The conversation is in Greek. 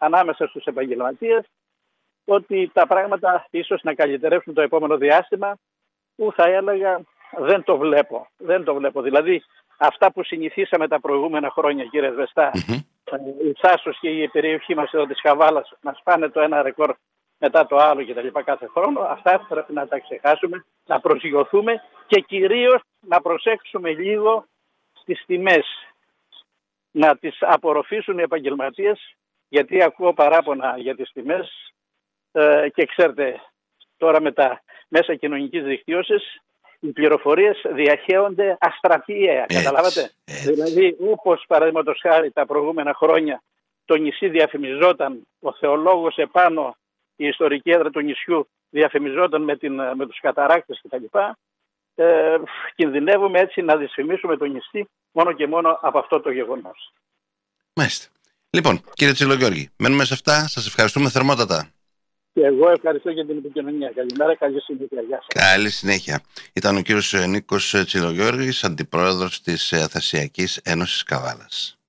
ανάμεσα στους επαγγελματίες, ότι τα πράγματα ίσως να καλυτερεύσουν το επόμενο διάστημα, που θα έλεγα δεν το βλέπω. Δεν το βλέπω. Δηλαδή αυτά που συνηθίσαμε τα προηγούμενα χρόνια, κύριε Σβεστά, η Θάσος και η περιοχή μας εδώ της Χαβάλας να σπάνε το ένα ρεκόρ μετά το άλλο και τα λοιπά κάθε χρόνο, αυτά πρέπει να τα ξεχάσουμε, να προσγειωθούμε και κυρίως να προσέξουμε λίγο στις τιμές, να τις απορροφήσουν οι επαγγελματίες, γιατί ακούω παράπονα για τις τιμές και ξέρετε τώρα με τα μέσα κοινωνικής δικτύωσης οι πληροφορίες διαχέονται αστραφιαία, καταλάβατε. Δηλαδή όπως παραδείγματος χάρη τα προηγούμενα χρόνια το νησί διαφημιζόταν, ο Θεολόγος επάνω, η ιστορική έδρα του νησιού διαφημιζόταν με τους καταράκτες κτλ. Κινδυνεύουμε έτσι να δυσφημίσουμε το νησί μόνο και μόνο από αυτό το γεγονός. Μάλιστα. Λοιπόν, κύριε Τσιλογιώργη, μένουμε σε αυτά. Σας ευχαριστούμε θερμότατα. Και εγώ ευχαριστώ για την επικοινωνία. Καλημέρα, καλή συνέχεια. Γεια σας. Καλή συνέχεια. Ήταν ο κύριος Νίκος Τσιλογιώργης, αντιπρόεδρος της Αθασσιακής Ένωσης Καβάλας.